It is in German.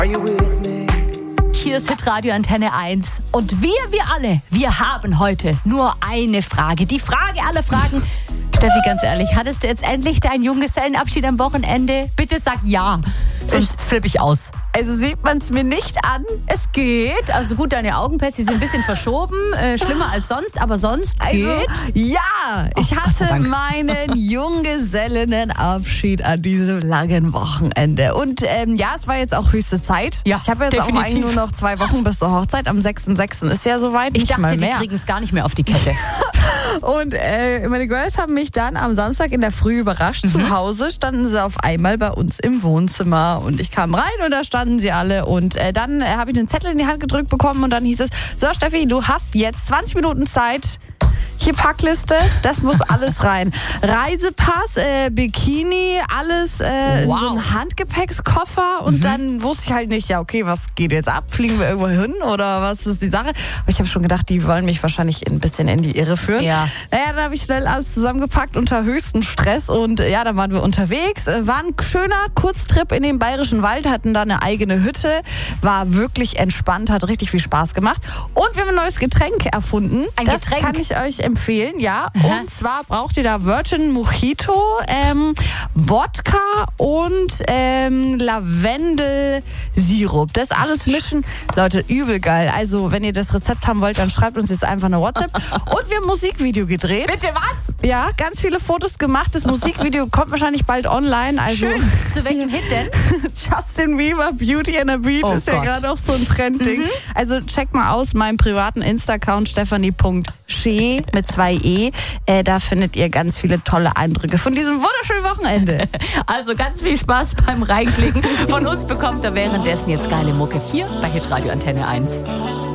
Hier ist Hitradio Antenne 1 und wir alle, wir haben heute nur eine Frage. Die Frage aller Fragen. Steffi, ganz ehrlich, hattest du jetzt endlich deinen Junggesellenabschied am Wochenende? Bitte sag ja, sonst flippe ich aus. Also sieht man es mir nicht an. Es geht, also gut, deine Augenpads, die sind ein bisschen verschoben, schlimmer als sonst, aber sonst geht. Ja, ich hatte meinen Junggesellenabschied an diesem langen Wochenende. Und ja, es war jetzt auch höchste Zeit. Ja, ich habe jetzt definitiv auch eigentlich nur noch 2 Wochen bis zur Hochzeit. Am 6.6. ist ja soweit. Ich dachte, die kriegen es gar nicht mehr auf die Kette. Und meine Girls haben mich dann am Samstag in der Früh überrascht. Zu Hause standen sie auf einmal bei uns im Wohnzimmer. Und ich kam rein und da standen sie alle. Und dann habe ich einen Zettel in die Hand gedrückt bekommen und dann hieß es, so Steffi, du hast jetzt 20 Minuten Zeit. Hier Packliste, das muss alles rein. Reisepass, Bikini, alles in so einen Handgepäckskoffer. Und dann wusste ich halt nicht, ja okay, was geht jetzt ab? Fliegen wir irgendwo hin oder was ist die Sache? Aber ich habe schon gedacht, die wollen mich wahrscheinlich ein bisschen in die Irre führen. Ja. Naja, dann habe ich schnell alles zusammengepackt unter höchstem Stress. Und ja, dann waren wir unterwegs. War ein schöner Kurztrip in den Bayerischen Wald, hatten da eine eigene Hütte. War wirklich entspannt, hat richtig viel Spaß gemacht. Und wir haben ein neues Getränk erfunden. Das kann ich euch empfehlen, ja. Und zwar braucht ihr da Virgin Mojito, Wodka und Lavendelsirup. Das alles mischen. Leute, übel geil. Also, wenn ihr das Rezept haben wollt, dann schreibt uns jetzt einfach eine WhatsApp. Und wir haben ein Musikvideo gedreht. Bitte was? Ja, ganz viele Fotos gemacht. Das Musikvideo kommt wahrscheinlich bald online. Also schön. Zu welchem Hit denn? Justin Bieber, Beauty and a Beat ist ja gerade auch so ein Trendding. Also check mal aus meinem privaten Insta-Account stephanie.schee mit 2 E. Da findet ihr ganz viele tolle Eindrücke von diesem wunderschönen Wochenende. Also ganz viel Spaß beim Reinklicken. Von uns bekommt er währenddessen jetzt geile Mucke hier bei Hitradio Antenne 1.